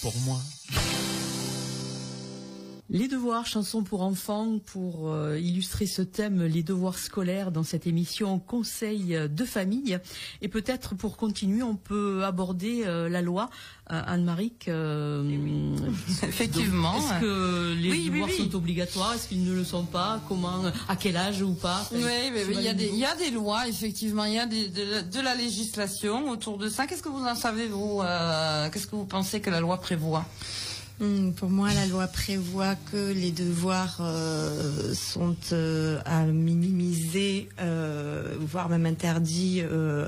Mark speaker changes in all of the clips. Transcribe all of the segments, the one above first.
Speaker 1: pour moi.
Speaker 2: Les devoirs, chansons pour enfants, pour illustrer ce thème, les devoirs scolaires dans cette émission Conseil de famille. Et peut-être pour continuer, on peut aborder la loi. Anne-Marie,
Speaker 3: effectivement.
Speaker 2: Est-ce que les devoirs sont obligatoires? Est-ce qu'ils ne le sont pas? Comment? À quel âge ou pas?
Speaker 3: Oui, il y a des lois, effectivement. Il y a de la législation autour de ça. Qu'est-ce que vous en savez, vous? Qu'est-ce que vous pensez que la loi prévoit?
Speaker 4: Pour moi, la loi prévoit que les devoirs sont à minimiser, voire même interdits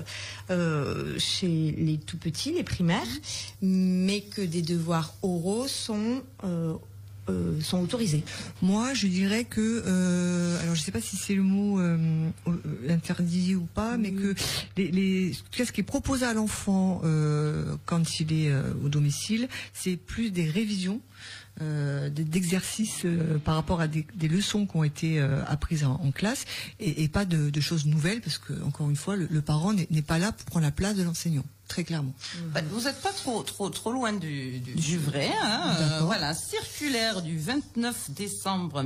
Speaker 4: chez les tout petits, les primaires, mais que des devoirs oraux sont autorisés.
Speaker 5: Moi, je dirais que, alors je sais pas si c'est le mot interdit ou pas, mais que ce qui est proposé à l'enfant quand il est au domicile, c'est plus des révisions, d'exercices par rapport à des leçons qui ont été apprises en classe, et pas de choses nouvelles, parce que encore une fois, le parent n'est pas là pour prendre la place de l'enseignant. Très clairement.
Speaker 3: Vous n'êtes pas trop loin du vrai. Voilà, circulaire du 29 décembre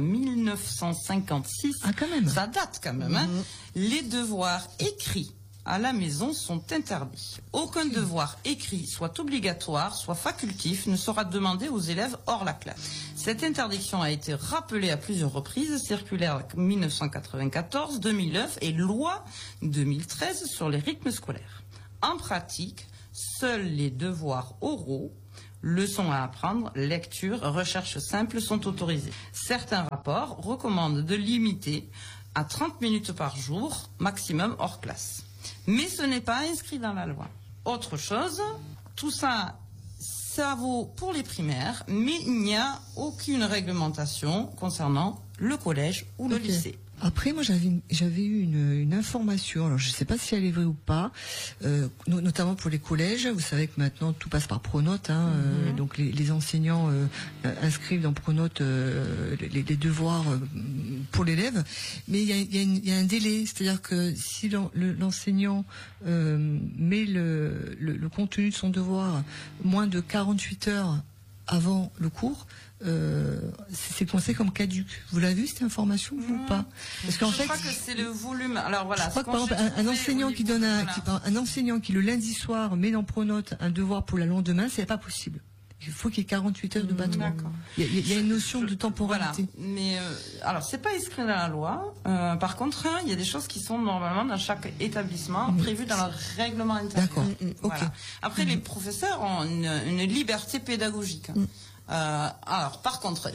Speaker 3: 1956.
Speaker 5: Ah, quand même.
Speaker 3: Ça date quand même. Les devoirs écrits à la maison sont interdits. Aucun devoir écrit, soit obligatoire, soit facultif, ne sera demandé aux élèves hors la classe. Cette interdiction a été rappelée à plusieurs reprises, circulaire 1994, 2009 et loi 2013 sur les rythmes scolaires. En pratique, seuls les devoirs oraux, leçons à apprendre, lecture, recherche simple sont autorisés. Certains rapports recommandent de limiter à 30 minutes par jour, maximum hors classe. Mais ce n'est pas inscrit dans la loi. Autre chose, tout ça, ça vaut pour les primaires, mais il n'y a aucune réglementation concernant le collège ou le lycée.
Speaker 5: Après, moi, j'avais eu une information. Alors, je ne sais pas si elle est vraie ou pas, notamment pour les collèges. Vous savez que maintenant tout passe par Pronote, donc les enseignants inscrivent dans Pronote les devoirs pour l'élève. Mais il y a un délai, c'est-à-dire que si l'enseignant met le contenu de son devoir moins de 48 heures avant le cours, c'est considéré comme caduc. Vous l'avez vu cette information ou pas? Parce qu'en fait,
Speaker 3: je crois que c'est le volume. Alors voilà.
Speaker 5: Je crois que par exemple un enseignant qui donne un enseignant qui le lundi soir met dans Pronote un devoir pour le lendemain, c'est pas possible. Il faut qu'il y ait 48 heures de battement. Il y a une notion de temporalité.
Speaker 3: Voilà. Mais alors c'est pas inscrit dans la loi. Par contre, il y a des choses qui sont normalement dans chaque établissement prévues dans leur règlement intérieur.
Speaker 5: D'accord.
Speaker 3: Voilà. Après, les professeurs ont une liberté pédagogique. Alors, par contre,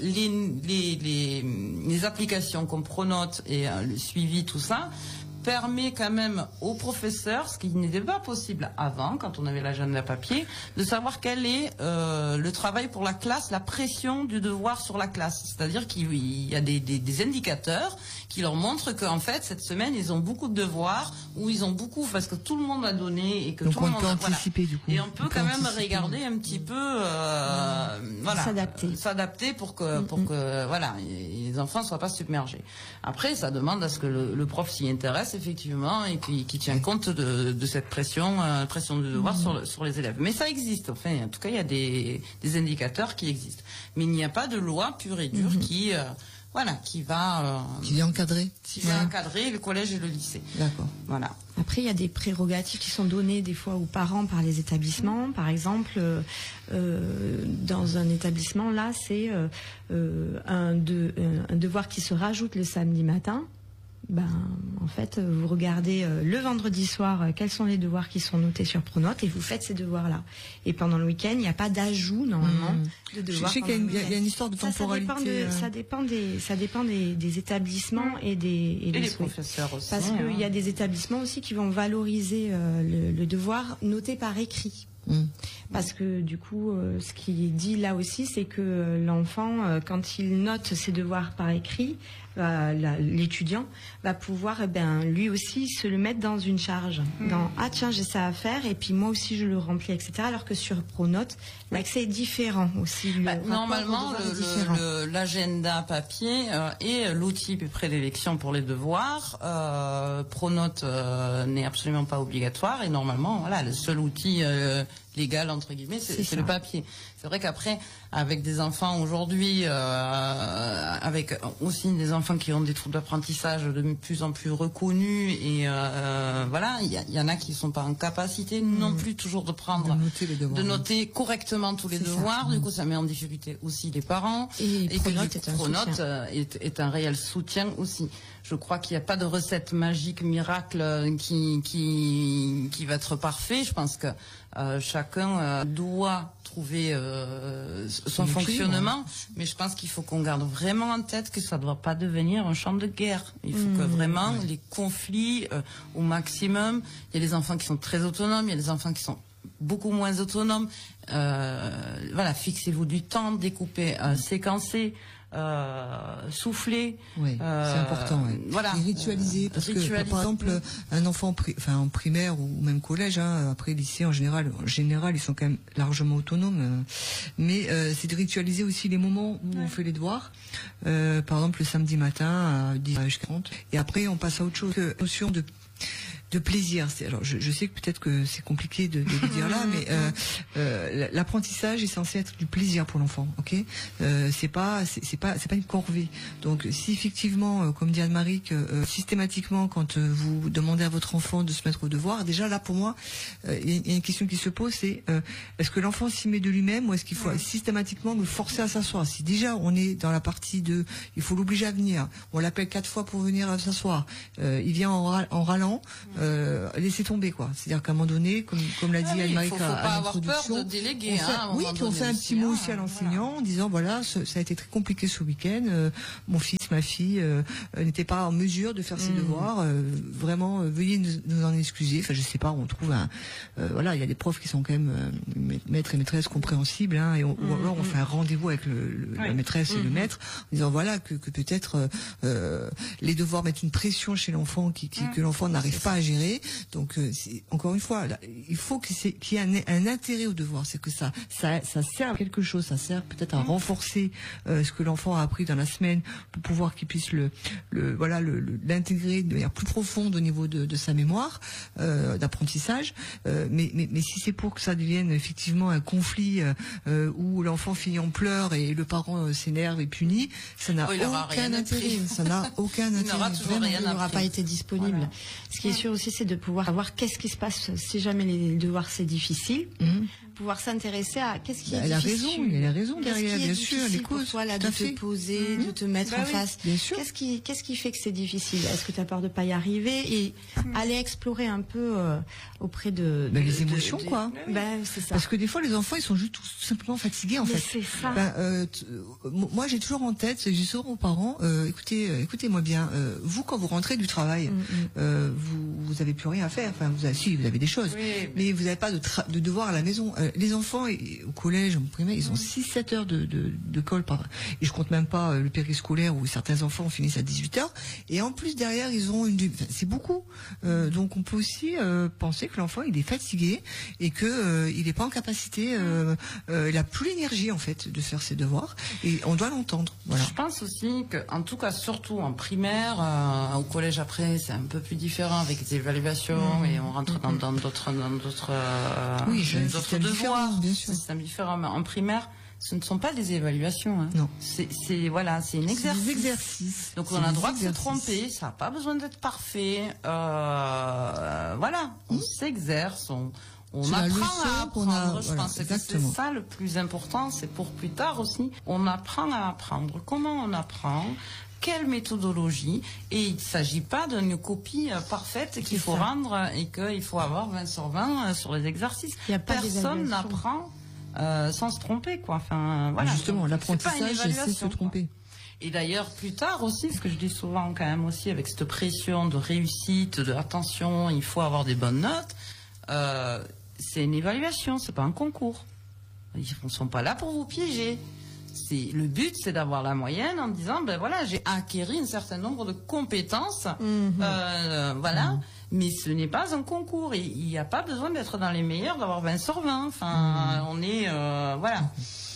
Speaker 3: les applications comme Pronote et le suivi, tout ça, permet quand même aux professeurs, ce qui n'était pas possible avant, quand on avait l'agenda papier, de savoir quel est le travail pour la classe, la pression du devoir sur la classe. C'est-à-dire qu'il y a des indicateurs qui leur montrent qu'en fait, cette semaine, ils ont beaucoup de devoirs, ou ils ont beaucoup, parce que tout le monde a donné, et que
Speaker 5: donc
Speaker 3: tout le monde
Speaker 5: a... anticiper, du coup.
Speaker 3: Et on peut quand même regarder un petit peu, s'adapter pour que voilà, les enfants soient pas submergés. Après, ça demande à ce que le prof s'y intéresse, effectivement, et puis qui tient compte de cette pression de devoir sur les élèves. Mais ça existe. Enfin, en tout cas, il y a des indicateurs qui existent. Mais il n'y a pas de loi pure et dure qui va
Speaker 5: encadrer
Speaker 3: le collège et le lycée.
Speaker 5: D'accord.
Speaker 3: Voilà.
Speaker 4: Après, il y a des prérogatives qui sont données des fois aux parents par les établissements. Par exemple, dans un établissement, là, c'est un devoir qui se rajoute le samedi matin. En fait, vous regardez le vendredi soir quels sont les devoirs qui sont notés sur Pronote et vous faites ces devoirs-là. Et pendant le week-end, il n'y a pas d'ajout normalement de devoirs.
Speaker 5: Je sais qu'il y a une histoire de temporalité.
Speaker 4: Ça dépend des établissements et des
Speaker 3: professeurs aussi.
Speaker 4: Parce qu'il y a des établissements aussi qui vont valoriser le devoir noté par écrit. Parce que du coup, ce qui est dit là aussi, c'est que l'enfant, quand il note ses devoirs par écrit, l'étudiant va pouvoir, lui aussi, se le mettre dans une charge. Dans tiens, j'ai ça à faire, et puis moi aussi je le remplis, etc. Alors que sur Pronote, l'accès est différent aussi.
Speaker 3: Normalement, l'agenda papier est l'outil prédilection pour les devoirs. Pronote n'est absolument pas obligatoire, et normalement, voilà, le seul outil légal entre guillemets, c'est le papier. C'est vrai qu'après, avec des enfants aujourd'hui, avec aussi des enfants qui ont des troubles d'apprentissage de plus en plus reconnus, et voilà, il y en a qui sont pas en capacité non plus toujours de prendre, de noter correctement tous les devoirs. Du coup, ça met en difficulté aussi les parents. Et Pronote est un réel soutien aussi. Je crois qu'il n'y a pas de recette magique, miracle qui va être parfait. Je pense que chacun doit trouver son fonctionnement, mais je pense qu'il faut qu'on garde vraiment en tête que ça ne doit pas devenir un champ de guerre. Il faut que vraiment les conflits au maximum. Il y a des enfants qui sont très autonomes, il y a des enfants qui sont beaucoup moins autonomes. Voilà, fixez-vous du temps, découpez, séquencez. Souffler,
Speaker 5: c'est important.
Speaker 3: Voilà,
Speaker 5: et ritualiser, parce que par exemple un enfant en primaire ou même collège, après lycée en général ils sont quand même largement autonomes, mais c'est de ritualiser aussi les moments où on fait les devoirs, par exemple le samedi matin à 10h40, et après on passe à autre chose. Notion de plaisir. Alors je sais que peut-être que c'est compliqué de le dire là, mais l'apprentissage est censé être du plaisir pour l'enfant, ok. C'est pas une corvée. Donc si effectivement, comme dit Anne-Marie, que systématiquement quand vous demandez à votre enfant de se mettre au devoir, déjà là pour moi, il y a une question qui se pose, c'est est-ce que l'enfant s'y met de lui-même, ou est-ce qu'il faut systématiquement le forcer à s'asseoir? Si déjà on est dans la partie de il faut l'obliger à venir, on l'appelle 4 fois pour venir s'asseoir, il vient en râlant, laisser tomber, quoi. C'est-à-dire qu'à un moment donné, comme l'a dit Anne-Marie à l'introduction,
Speaker 3: avoir peur de déléguer,
Speaker 5: on fait un petit mot aussi à l'enseignant en disant voilà, ça a été très compliqué ce week-end, mon fils, ma fille n'étaient pas en mesure de faire ses devoirs, vraiment veuillez nous en excuser. Enfin je sais pas, on trouve voilà, il y a des profs qui sont quand même maîtres et maîtresses compréhensibles, et ou alors on fait un rendez-vous avec la maîtresse et le maître en disant voilà que peut-être les devoirs mettent une pression chez l'enfant que l'enfant n'arrive pas à gérer. Donc encore une fois, là, il faut qu'il y ait un intérêt au devoir, c'est que ça sert à quelque chose, ça sert peut-être à renforcer ce que l'enfant a appris dans la semaine pour pouvoir qu'il puisse l'intégrer de manière plus profonde au niveau de sa mémoire d'apprentissage. Mais si c'est pour que ça devienne effectivement un conflit où l'enfant finit en pleurs et le parent s'énerve et punit, ça n'a aucun intérêt. Ça n'a aucun intérêt.
Speaker 4: Il n'aura pas été disponible. Voilà. Ce qui est sûr aussi, c'est de pouvoir savoir qu'est-ce qui se passe si jamais les devoirs c'est difficile. Pouvoir s'intéresser à qu'est-ce qui est difficile.
Speaker 5: Il y a la raison derrière, bien sûr. Les causes,
Speaker 4: pour toi, là, de te poser, de te mettre en face.
Speaker 5: Bien sûr.
Speaker 4: Qu'est-ce qui fait que c'est difficile? Est-ce que tu as peur de pas y arriver? Et aller explorer un peu auprès de
Speaker 5: les émotions, quoi.
Speaker 4: C'est ça.
Speaker 5: Parce que des fois, les enfants, ils sont juste tout simplement fatigués, en fait.
Speaker 4: C'est ça.
Speaker 5: Moi, j'ai toujours en tête, je dis souvent aux parents, écoutez-moi bien, vous, quand vous rentrez du travail, vous avez plus rien à faire. Enfin, vous avez des choses, mais vous n'avez pas de devoir à la maison. Les enfants au collège, au primaire, ils ont 6-7 heures de colle par. Et je compte même pas le périscolaire où certains enfants finissent à 18 heures. Et en plus derrière, ils ont c'est beaucoup. Donc on peut aussi penser que l'enfant il est fatigué et que il n'est pas en capacité, il a plus l'énergie en fait de faire ses devoirs. Et on doit l'entendre. Voilà.
Speaker 3: Je pense aussi que, en tout cas, surtout en primaire, au collège après, c'est un peu plus différent avec les évaluations et on rentre dans d'autres devoirs.
Speaker 5: Bien sûr.
Speaker 3: C'est différent. Mais en primaire, ce ne sont pas des évaluations.
Speaker 5: Non.
Speaker 3: C'est un exercice.
Speaker 5: Des exercices.
Speaker 3: Donc on a le droit de se tromper. Ça n'a pas besoin d'être parfait. Voilà. On s'exerce. On apprend à apprendre. Je pense que c'est ça le plus important. C'est pour plus tard aussi. On apprend à apprendre. Comment on apprend? Quelle méthodologie? Et il ne s'agit pas d'une copie parfaite qu'il faut rendre et qu'il faut avoir 20 sur 20 sur les exercices. Personne n'apprend sans se tromper, quoi. Enfin, voilà.
Speaker 5: Justement, l'apprentissage, c'est se tromper.
Speaker 3: Et d'ailleurs, plus tard aussi, ce que je dis souvent quand même aussi, avec cette pression de réussite, de attention, il faut avoir des bonnes notes, c'est une évaluation, c'est pas un concours. Ils ne sont pas là pour vous piéger. Le but, c'est d'avoir la moyenne en disant, ben voilà, j'ai acquéri un certain nombre de compétences, voilà, mais ce n'est pas un concours. Il n'y a pas besoin d'être dans les meilleurs, d'avoir 20 sur 20. Enfin, on est, voilà.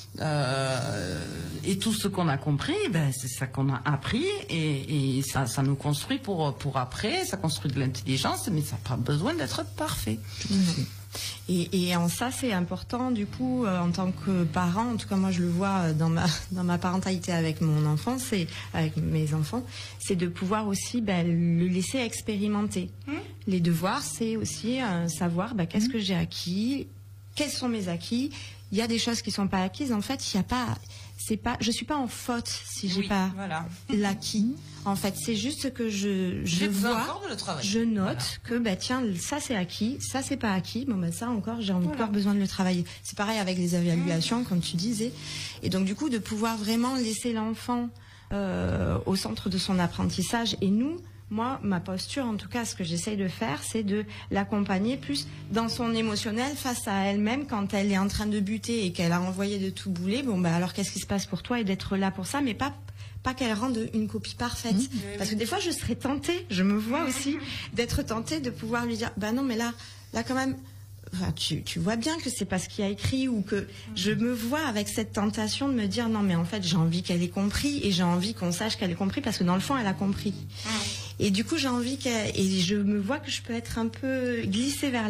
Speaker 3: Et tout ce qu'on a compris, c'est ça qu'on a appris et ça nous construit pour après, ça construit de l'intelligence, mais ça n'a pas besoin d'être parfait.
Speaker 4: Et en ça, c'est important, du coup, en tant que parent, en tout cas moi je le vois dans ma parentalité avec mon enfant, avec mes enfants, c'est de pouvoir aussi le laisser expérimenter. Les devoirs, c'est aussi savoir qu'est-ce que j'ai acquis, quels sont mes acquis. Il y a des choses qui sont pas acquises. En fait, il y a pas, je suis pas en faute si j'ai pas l'acquis. En fait, c'est juste que je vois, je note que tiens, ça c'est acquis, ça c'est pas acquis. Bon ça encore, j'ai encore besoin de le travailler. C'est pareil avec les évaluations, comme tu disais. Et donc du coup, de pouvoir vraiment laisser l'enfant au centre de son apprentissage. Et nous, moi, ma posture, en tout cas, ce que j'essaye de faire, c'est de l'accompagner plus dans son émotionnel face à elle-même quand elle est en train de buter et qu'elle a envoyé de tout bouler. Bon, alors qu'est-ce qui se passe pour toi, et d'être là pour ça, mais pas qu'elle rende une copie parfaite. Parce que des fois, je serais tentée, je me vois aussi, d'être tentée de pouvoir lui dire, non, mais là quand même, tu vois bien que c'est pas ce qu'il y a écrit, ou que je me vois avec cette tentation de me dire, non, mais en fait, j'ai envie qu'elle ait compris, et j'ai envie qu'on sache qu'elle ait compris, parce que dans le fond, elle a compris. Et du coup, j'ai envie et je me vois que je peux être un peu glissée vers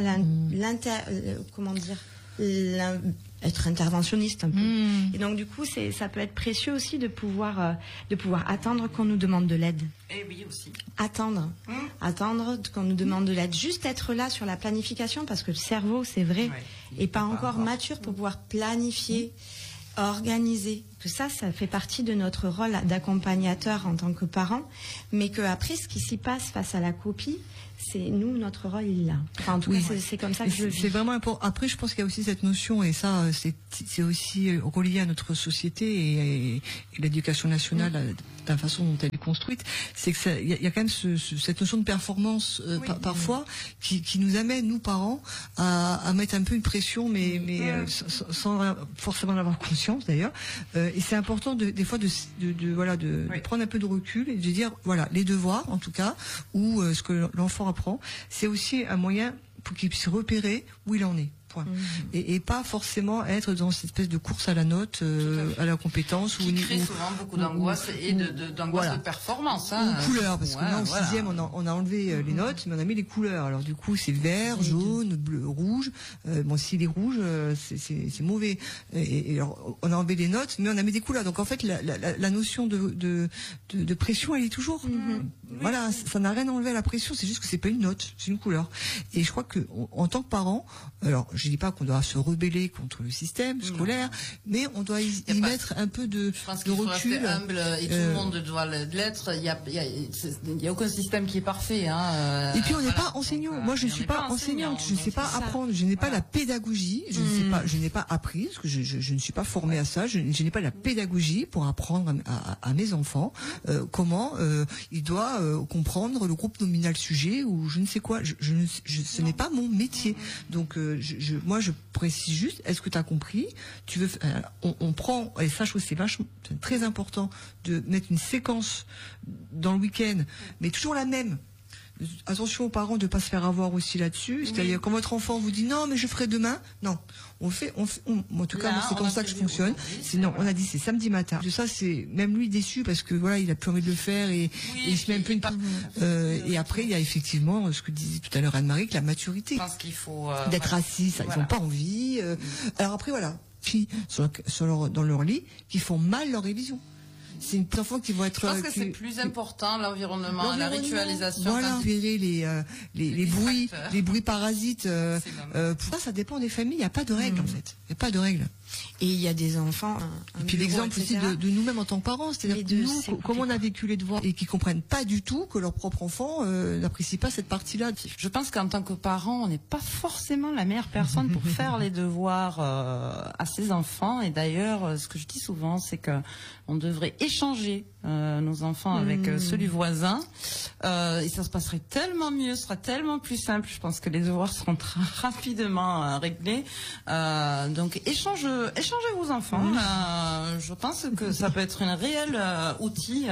Speaker 4: être interventionniste un peu. Et donc du coup, ça peut être précieux aussi de pouvoir attendre qu'on nous demande de l'aide.
Speaker 3: Et oui aussi.
Speaker 4: Attendre qu'on nous demande de l'aide. Juste être là sur la planification, parce que le cerveau, c'est vrai, est pas encore mature pour pouvoir planifier, organiser. Que ça fait partie de notre rôle d'accompagnateur en tant que parent, mais que après, ce qui s'y passe face à la copie, c'est nous, notre rôle, il est là. Enfin, en tout cas, c'est comme ça que je vis.
Speaker 5: C'est vraiment important. Après, je pense qu'il y a aussi cette notion, et ça, c'est aussi relié à notre société et l'éducation nationale, de la façon dont elle est construite. C'est que il y a quand même cette notion de performance parfois qui nous amène, nous parents, à mettre un peu une pression, mais sans forcément en avoir conscience d'ailleurs. Et c'est important des fois de prendre un peu de recul et de dire les devoirs en tout cas, ou ce que l'enfant apprend, c'est aussi un moyen pour qu'il puisse repérer où il en est. Et pas forcément être dans cette espèce de course à la note, à la compétence,
Speaker 3: qui crée souvent beaucoup d'angoisse et d'angoisse de performance.
Speaker 5: Ou couleurs, parce que là en sixième on a enlevé les notes, mais on a mis les couleurs. Alors du coup c'est vert, jaune, bleu, rouge. S'il est rouge, c'est mauvais. Et alors, on a enlevé les notes, mais on a mis des couleurs. Donc en fait la notion de pression, elle est toujours. Ça n'a rien enlevé à la pression. C'est juste que c'est pas une note, c'est une couleur. Et je crois que en tant que parent, alors je dis pas qu'on doit se rebeller contre le système scolaire, mais on doit y mettre un peu de recul.
Speaker 3: Rester humble, et tout le monde doit l'être. Il y a aucun système qui est parfait.
Speaker 5: Et puis on n'est pas enseignant. Moi je ne suis pas enseignante. Je ne sais pas apprendre. Je n'ai pas la pédagogie. Je n'ai pas appris parce que je ne suis pas formée à ça. Je n'ai pas la pédagogie pour apprendre à mes enfants comment ils doivent comprendre le groupe nominal sujet ou je ne sais quoi. Ce n'est pas mon métier. Donc moi je précise juste, est-ce que tu as compris? Tu veux on prend, et ça je trouve c'est très important de mettre une séquence dans le week-end, mais toujours la même. Attention aux parents de pas se faire avoir aussi là-dessus. C'est-à-dire quand votre enfant vous dit non mais je ferai demain, non, en tout cas moi, c'est comme ça que je fonctionne. Sinon on a dit c'est samedi matin. De ça c'est même lui déçu parce que il a plus envie de le faire et il se met un peu et après il y a effectivement ce que disait tout à l'heure Anne-Marie, que la maturité.
Speaker 3: Je pense qu'il faut
Speaker 5: d'être assis, ils n'ont pas envie. Alors après filles dans leur lit qui font mal leur révision. C'est une enfant qui vont être.
Speaker 3: Je pense que c'est plus important l'environnement, la ritualisation.
Speaker 5: Voilà, les bruits parasites. Pour ça dépend des familles. Il n'y a pas de règle en fait. Il n'y a pas de règle.
Speaker 4: Et il y a des enfants.
Speaker 5: Et puis l'exemple aussi de nous-mêmes en tant que parents, c'est-à-dire que nous, comment on a vécu les devoirs et qui comprennent pas du tout que leur propre enfant n'apprécie pas cette partie-là.
Speaker 3: Je pense qu'en tant que parent, on n'est pas forcément la meilleure personne pour faire les devoirs à ses enfants. Et d'ailleurs, ce que je dis souvent, c'est que on devrait échanger nos enfants avec ceux du voisin. Et ça se passerait tellement mieux, ce sera tellement plus simple. Je pense que les devoirs seront très rapidement réglés. Donc échangez vos enfants. Je pense que ça peut être un réel outil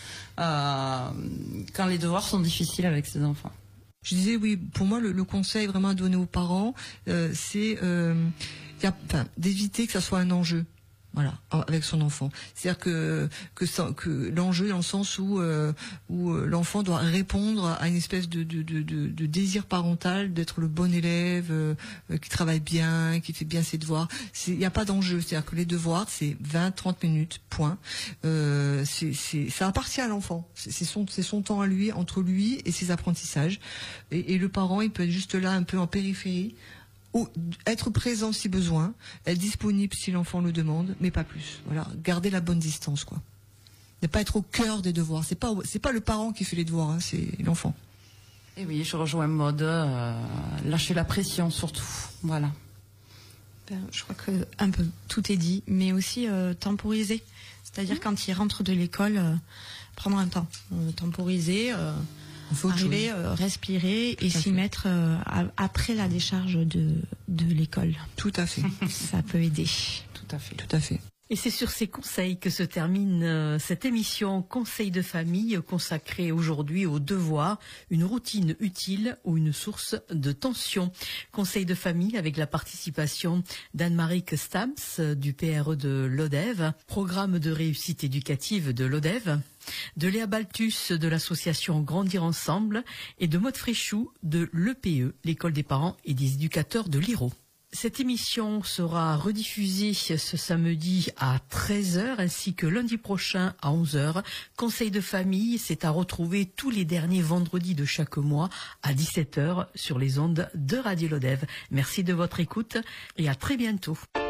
Speaker 3: quand les devoirs sont difficiles avec ses enfants.
Speaker 5: Je disais oui, pour moi le conseil vraiment à donner aux parents, c'est d'éviter que ça soit un enjeu. Voilà, avec son enfant. C'est-à-dire que l'enjeu dans le sens où l'enfant doit répondre à une espèce de désir parental d'être le bon élève, qui travaille bien, qui fait bien ses devoirs. Il n'y a pas d'enjeu. C'est-à-dire que les devoirs, c'est 20-30 minutes, point. Ça appartient à l'enfant. C'est son temps à lui, entre lui et ses apprentissages. Et le parent, il peut être juste là, un peu en périphérie, ou être présent si besoin, être disponible si l'enfant le demande, mais pas plus. Voilà, garder la bonne distance, quoi. Ne pas être au cœur des devoirs. C'est pas le parent qui fait les devoirs, hein, c'est l'enfant.
Speaker 3: Et oui, je rejoins Maud. Lâcher la pression surtout. Voilà.
Speaker 4: Je crois que un peu tout est dit, mais aussi temporiser. C'est-à-dire quand il rentre de l'école, prendre un temps, temporiser. Arriver, respirer et s'y mettre après la décharge de l'école.
Speaker 5: Tout à fait.
Speaker 4: Ça peut aider.
Speaker 3: Tout à fait.
Speaker 5: Tout à fait.
Speaker 2: Et c'est sur ces conseils que se termine cette émission Conseil de famille consacrée aujourd'hui aux devoirs, une routine utile ou une source de tension. Conseil de famille avec la participation d'Anne-Marie Stams du PRE de Lodève, programme de réussite éducative de Lodève, de Léa Balthus de l'association Grandir Ensemble et de Maud Fréchou de l'EPE, l'école des parents et des éducateurs de l'Hérault. Cette émission sera rediffusée ce samedi à 13h ainsi que lundi prochain à 11h. Conseil de famille, c'est à retrouver tous les derniers vendredis de chaque mois à 17h sur les ondes de Radio Lodève. Merci de votre écoute et à très bientôt.